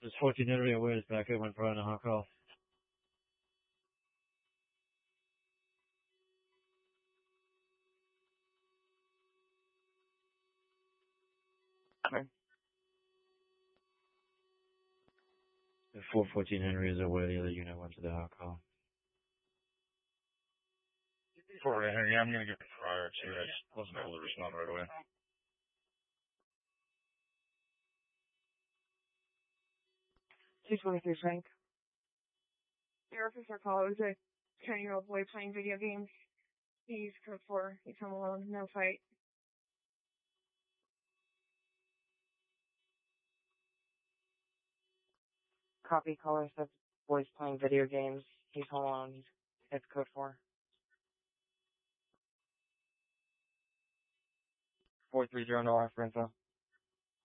There's 14 Henry away. It's back in front of the hot call. Okay. The 414 Henry is away. The other unit went to the hot call. 4 Henry, I'm going to get prior to it. I just wasn't able to respond right away. $223 Frank. Your officer call is a 10-year-old boy playing video games. He's code 4. He's home alone. No fight. Copy, caller says boy's playing video games. He's home alone. It's code 4. 430, no offer info.